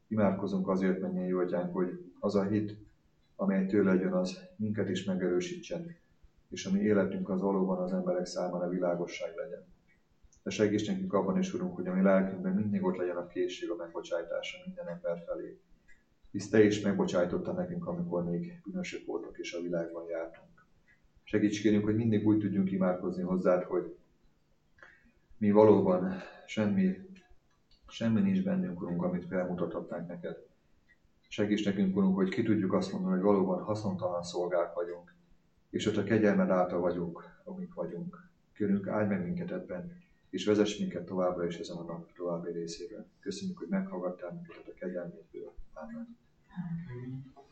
Imádkozunk azért, mennyei Jó Atyánk, hogy az a hit, amely tőled jön, az minket is megerősítsen, és a mi életünk az valóban az emberek számára világosság legyen. De segíts nekünk abban is, Urunk, hogy a mi lelkünkben mindig ott legyen a készség a megbocsájtásra minden ember felé. Hisz Te is megbocsájtottál nekünk, amikor még bűnösök voltak és a világban jártunk. Segíts kérünk, hogy mindig úgy tudjunk imádkozni hozzád, hogy mi valóban semmi nincs bennünk, Urunk, amit felmutathatnánk neked. Segíts nekünk, Urunk, hogy ki tudjuk azt mondani, hogy valóban haszontalan szolgák vagyunk, és ott a kegyelmed által vagyunk, amik vagyunk. Kérünk, áldj meg minket ebben, és vezess minket továbbra is ezen a nap további részében. Köszönjük, hogy meghallgattál minket a kegyelmédből. Amen.